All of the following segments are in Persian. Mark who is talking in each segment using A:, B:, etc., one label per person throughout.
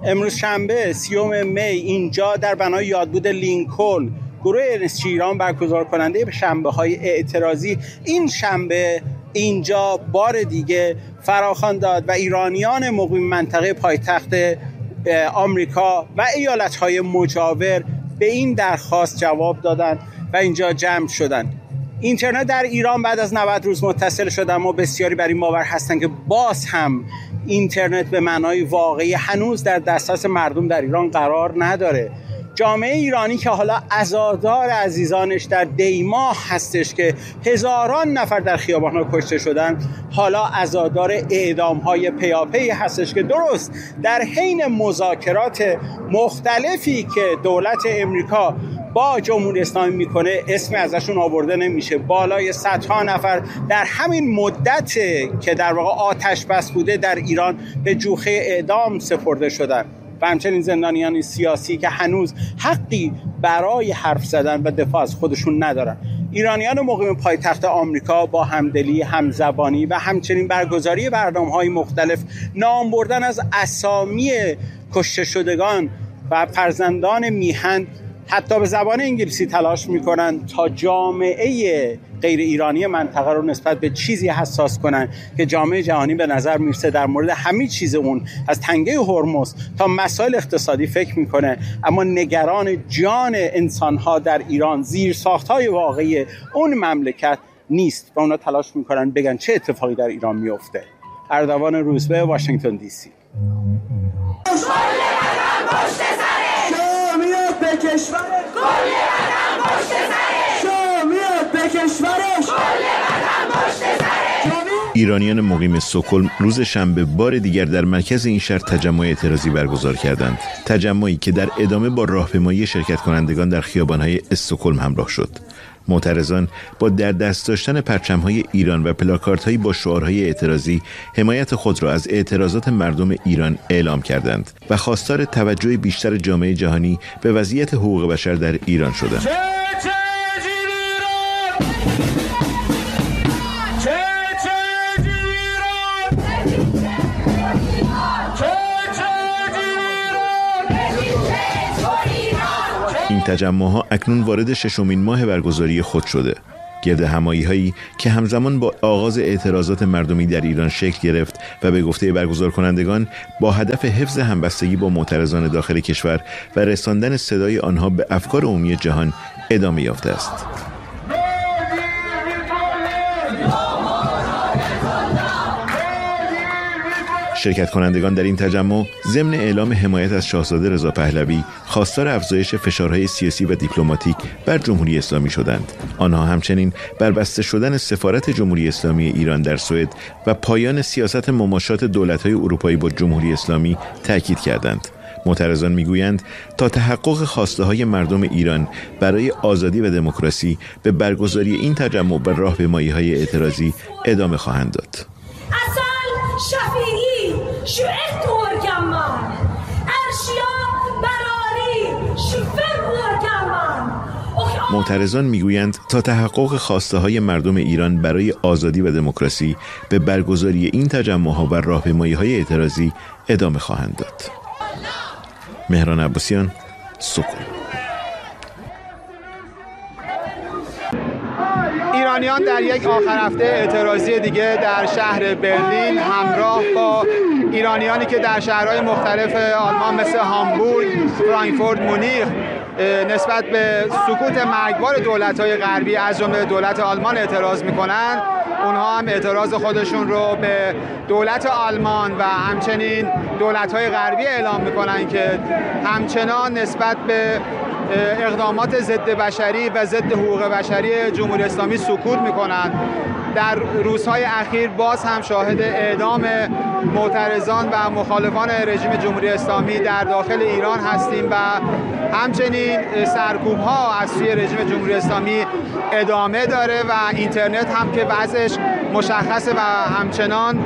A: امروز شنبه 30 می اینجا در بنای یادبود لینکلن گروه NSG ایران برگزار کننده به شنبه‌های اعتراضی این شنبه اینجا بار دیگه فراخوان داد و ایرانیان مقیم منطقه پایتخت آمریکا و ایالت‌های مجاور به این درخواست جواب دادند و اینجا جمع شدند. اینترنت در ایران بعد از 90 روز متصل شد، اما بسیاری بر این باور هستند که باز هم اینترنت به معنای واقعی هنوز در دسترس مردم در ایران قرار نداره. جامعه ایرانی که حالا عزادار عزیزانش در دیماه هستش که هزاران نفر در خیابان‌ها کشته شدن، حالا عزادار اعدام‌های پیاپی هستش که درست در حین مذاکرات مختلفی که دولت امریکا با جمهوری اسلامی میکنه اسم ازشون آورده نمیشه. بالای صدها نفر در همین مدت که در واقع آتش بس بوده در ایران به جوخه اعدام سپرده شدن و همچنین زندانیان سیاسی که هنوز حقی برای حرف زدن و دفاع از خودشون ندارن. ایرانیان مقیم پایتخت آمریکا با همدلی، همزبانی و همچنین برگزاری برنامه‌های مختلف، نام بردن از اسامی کشته شدگان و فرزندان میهن حتی به زبان انگلیسی تلاش میکنن تا جامعه غیر ایرانی منطقه رو نسبت به چیزی حساس کنن که جامعه جهانی به نظر میرسه در مورد همه چیز اون از تنگه هرمز تا مسائل اقتصادی فکر میکنه، اما نگران جان انسانها در ایران، زیرساختهای واقعی اون مملکت نیست و اونا تلاش میکنن بگن چه اتفاقی در ایران میفته. اردوان روزبه، واشنگتن دی سی.
B: ایرانیان مقیم استکهلم روز شنبه بار دیگر در مرکز این شهر تجمع اعتراضی برگزار کردند. تجمعی که در ادامه با راهپیمایی شرکت کنندگان در خیابان‌های استکهلم همراه شد. معترضان با در دست داشتن پرچم‌های ایران و پلاکاردهایی با شعارهای اعتراضی حمایت خود را از اعتراضات مردم ایران اعلام کردند و خواستار توجه بیشتر جامعه جهانی به وضعیت حقوق بشر در ایران شدند. این تجمع‌ها اکنون وارد 6مین ماه برگزاری خود شده. گرد همایی‌هایی که همزمان با آغاز اعتراضات مردمی در ایران شکل گرفت و به گفته برگزار کنندگان با هدف حفظ همبستگی با معترضان داخل کشور و رساندن صدای آنها به افکار عمومی جهان ادامه یافته است. شرکت کنندگان در این تجمع ضمن اعلام حمایت از شاهزاده رضا پهلوی خواستار افزایش فشارهای سیاسی و دیپلماتیک بر جمهوری اسلامی شدند. آنها همچنین بر بسته شدن سفارت جمهوری اسلامی ایران در سوئد و پایان سیاست مماشات دولت‌های اروپایی با جمهوری اسلامی تاکید کردند. معترضان میگویند تا تحقق خواسته‌های مردم ایران برای آزادی و دموکراسی به برگزاری این تجمع و راهپیمایی‌های اعتراضی ادامه خواهند داد.
C: شفیعی شو اختورکمان ارشیا براری شفر بورکمان.
B: معترضان میگویند تا تحقق خواسته‌های مردم ایران برای آزادی و دموکراسی به برگزاری این تجمع‌ها و راهپیمایی‌های اعتراضی ادامه خواهند داد. مهران عباسیان، استکهلم.
D: ایرانیان در یک آخر هفته اعتراضی دیگه در شهر برلین همراه با ایرانیانی که در شهرهای مختلف آلمان مثل هامبورگ، فرانکفورت، مونیخ نسبت به سکوت مرگبار دولت‌های غربی از جمله دولت آلمان اعتراض می‌کنند، اونها هم اعتراض خودشون رو به دولت آلمان و همچنین دولت‌های غربی اعلام می‌کنند که همچنان نسبت به اقدامات ضد بشری و ضد حقوق بشری جمهوری اسلامی سکوت می‌کنند. در روزهای اخیر باز هم شاهد اعدام معترضان و مخالفان رژیم جمهوری اسلامی در داخل ایران هستیم و همچنین سرکوب‌ها از سوی رژیم جمهوری اسلامی ادامه داره و اینترنت هم که وضعش مشخصه و همچنان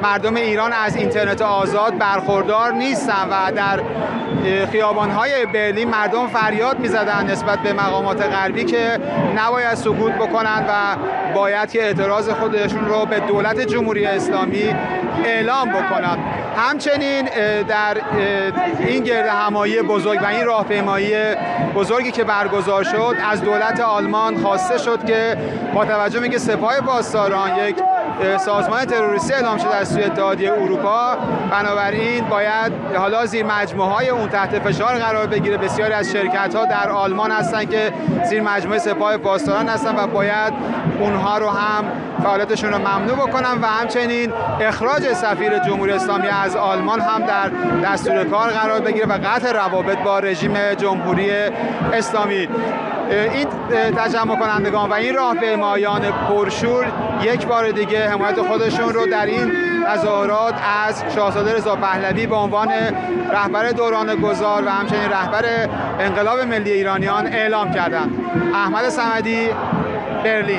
D: مردم ایران از اینترنت آزاد برخوردار نیستن و در خیابان‌های برلین مردم فریاد می‌زدن نسبت به مقامات غربی که نباید سکوت بکنن و باید که اعتراض خودشون رو به دولت جمهوری اسلامی اعلام بکنن. همچنین در این گردهمایی بزرگ و این راهپیمایی بزرگی که برگزار شد از دولت آلمان خواسته شد که با توجه به اینکه سپاه پاسداران یک سازمان تروریستی اعلام شده از سوی اتحادیه اروپا، بنابراین باید حالا زیر مجموعه‌های اون تحت فشار قرار بگیره. بسیاری از شرکت‌ها در آلمان هستن که زیر مجموعه سپاه پاسداران هستن و باید اونها رو هم فعالیتشون رو ممنوع بکنن و همچنین اخراج سفیر جمهوری اسلامی از آلمان هم در دستور کار قرار بگیره و قطع روابط با رژیم جمهوری اسلامی. این تجمع کنندگان و این راهپیمایان پرشور یک بار دیگه حمایت خودشون رو در این تظاهرات از شاهزاده رضا پهلوی به عنوان رهبر دوران گذار و همچنین رهبر انقلاب ملی ایرانیان اعلام کردند. احمد صمدی، برلین.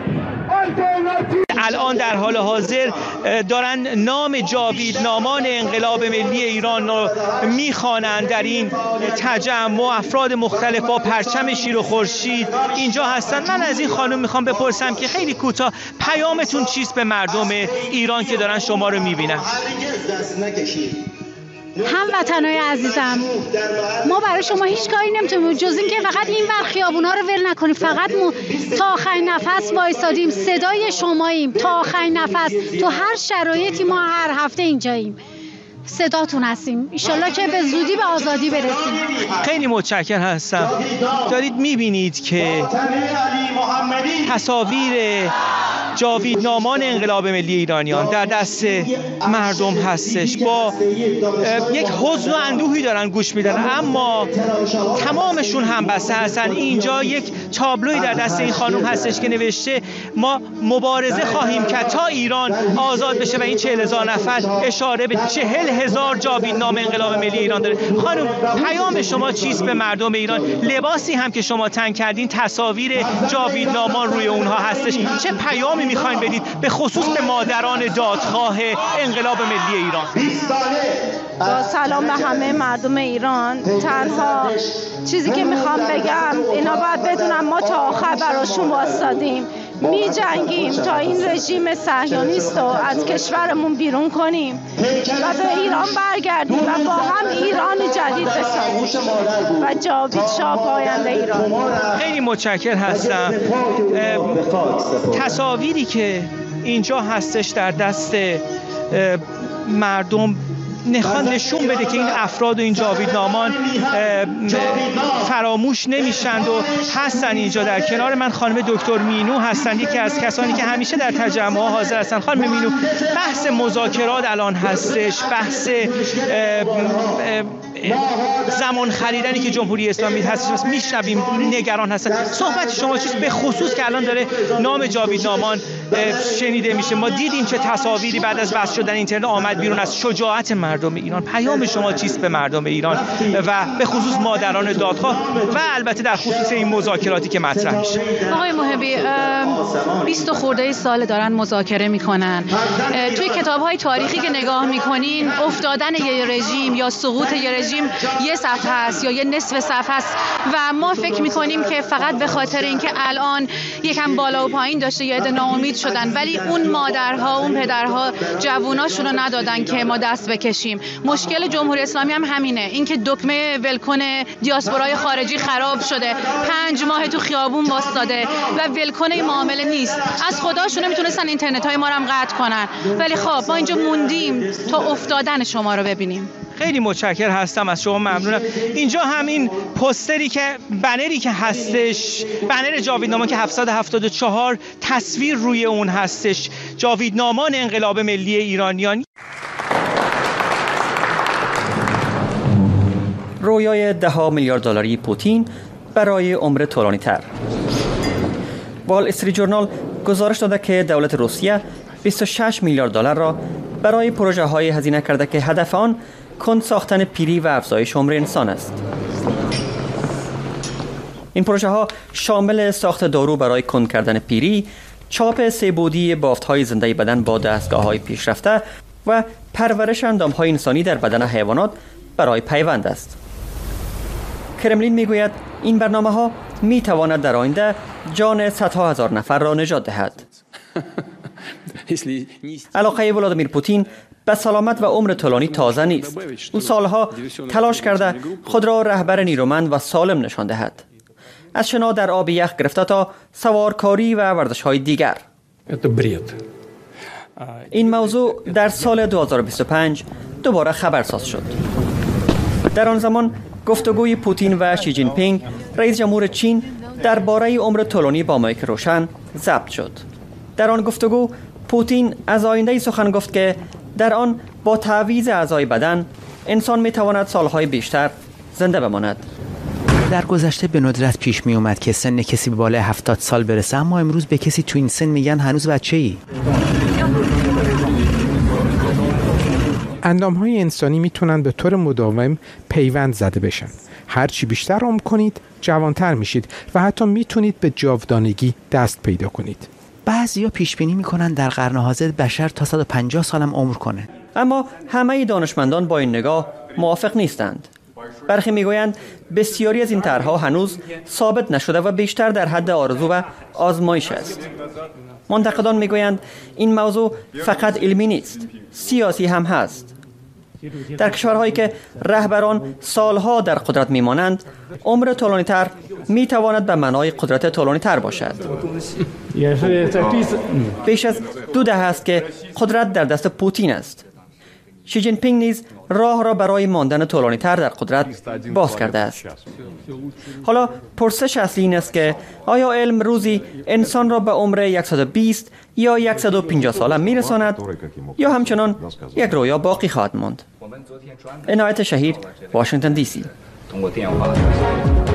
E: الان در حال حاضر دارن نام جاویدنامان انقلاب ملی ایران رو میخوانند. در این تجمع افراد مختلف با پرچم شیر و خورشید اینجا هستن. من از این خانم میخوام بپرسم که خیلی کوتاه پیامتون چیست به مردم ایران که دارن شما رو میبینن؟
F: هموطنای عزیزم، ما برای شما هیچ کاری نمیتونیم جز این که فقط این ور خیابونا رو ول نکنیم. فقط تا آخرین نفس وایسادیم، صدای شماییم تا آخرین نفس. تو هر شرایطی ما هر هفته اینجاییم، صداتون هستیم. انشالله که به زودی به آزادی برسیم.
E: خیلی متشکرم هستم. دارید میبینید که تصاویر جاویدنامان انقلاب ملی ایرانیان در دست مردم هستش. با یک حزن و اندوهی دارن گوش میدن، اما تمامشون هم بسته هستن. اینجا یک تابلوی در دست این خانم هستش که نوشته ما مبارزه خواهیم کرد تا ایران آزاد بشه و این 40,000 نفر اشاره به 40,000 جاویدنام انقلاب ملی ایران داره. خانم، پیام شما چیست به مردم ایران؟ لباسی هم که شما تن کردین تصاویر جاویدنامان روی اونها هستش. چه پیامی میخواین بدید به خصوص به مادران دادخواه انقلاب ملی ایران؟
G: با سلام به همه مردم ایران، تنها چیزی که میخوام بگم اینا باید بدونم ما تا آخر براشون واسادیم، می جنگیم تا این رژیم صهیونیست رو از کشورمون بیرون کنیم و به ایران برگردیم و با هم ایران جدید بسازیم و جاوید شاه پاینده ایران.
E: خیلی متشکر هستم. تصاویری که اینجا هستش در دست مردم نشون بده که این افراد و این جاویدنامان فراموش نمیشند و هستن اینجا. در کنار من خانم دکتر مینو هستند، یکی از کسانی که همیشه در تجمع حاضر هستند. خانم مینو، بحث مذاکرات الان هستش، بحث زمان خریدنی که جمهوری اسلامی هستش، میشنویم نگران هستن. صحبت شما چیست به خصوص که الان داره نام جاویدنامان شنیده میشه؟ ما دیدیم چه تصاویری بعد از بس شدن اینترنت آمد بیرون از شجاعت مردم ایران. پیام شما چیست به مردم ایران و به خصوص مادران دادخواه و البته در خصوص این مذاکراتی که مطرح میشه؟
F: آقای محبی، 20 خورده سال دارن مذاکره میکنن. توی کتاب‌های تاریخی که نگاه میکنین افتادن یه رژیم یا سقوط یه رژیم یه صفحه است یا یه نصف صفحه است و ما فکر میکنیم که فقط به خاطر اینکه الان یکم بالا و پایین داشته یه عده ناامید شدن، ولی اون مادرها اون پدرها جووناشون رو ندادن که ما دست بکشیم. مشکل جمهوری اسلامی هم همینه، اینکه دکمه ولکن دیاسپورای خارجی خراب شده، 5 ماه تو خیابون واسطاده و ولکن معامله نیست. از خداشون میتونستن اینترنت های ما رو هم قطع کنن، ولی خب ما اینجا موندیم تا افتادن شما رو ببینیم.
E: خیلی متشکر هستم از شما، ممنونم. اینجا همین بنری که هستش، بنر جاویدنامان که 774 تصویر روی اون هستش، جاویدنامان انقلاب ملی ایرانیان.
H: رویای $10 میلیارد پوتین برای عمر طولانی تر. وال استریت جورنال گزارش داده که دولت روسیه $26 میلیارد را برای پروژه های هزینه کرده که هدف آن کند ساختن پیری و افزایش عمر انسان است. این پروژه ها شامل ساخت دارو برای کند کردن پیری، چاپ 3 بعدی بافت‌های زنده بدن با دستگاه‌های پیشرفته و پرورش اندام‌های انسانی در بدن حیوانات برای پیوند است. کرملین میگوید این برنامه‌ها می‌تواند در آینده جان صدها هزار نفر را نجات دهد. علاقه ولادیمیر پوتین به سلامت و عمر طولانی تازه نیست. او سالها تلاش کرده خود را رهبر نیرومند و سالم نشان دهد. از شنا در آب یخ گرفته تا سوارکاری و ورزش‌های دیگر. این موضوع در سال 2025 دوباره خبرساز شد. در آن زمان گفتگوی پوتین و شی جین پینگ رئیس جمهور چین درباره عمر طولانی با مایک روشن ضبط شد. در آن گفتگو پوتین از آینده سخن گفت که در آن با تعویض اعضای بدن انسان میتواند سالهای بیشتر زنده بماند.
I: در گذشته به ندرت پیش می اومد که سن کسی به بالای 70 سال برسه، اما امروز به کسی تو این سن میگن هنوز بچه‌ای.
J: اندام‌های انسانی میتونن به طور مداوم پیوند زده بشن. هرچی بیشتر عمر کنید جوانتر میشید و حتی میتونید به جاودانگی دست پیدا کنید.
I: بعضیا پیش بینی میکنن در قرن حاضر بشر تا 150 سالم عمر کنه.
H: اما همه دانشمندان با این نگاه موافق نیستند. برخی میگویند بسیاری از این طرح‌ها هنوز ثابت نشده و بیشتر در حد آرزو و آزمایش است. منتقدان میگویند این موضوع فقط علمی نیست، سیاسی هم هست. در کشورهایی که رهبران سالها در قدرت میمانند، عمر طولانی‌تر میتواند به معنای قدرت طولانی‌تر باشد. بیش از 2 دهه است که قدرت در دست پوتین است. شی جین پینگ نیز راه را برای ماندن طولانی‌تر در قدرت باز کرده است. حالا پرسش اصلی این است که آیا علم روزی انسان را به عمر 120 یا 150 ساله میرساند یا همچنان یک رویا باقی خواهد ماند؟ عنایت شهیر، واشنگتن دی سی.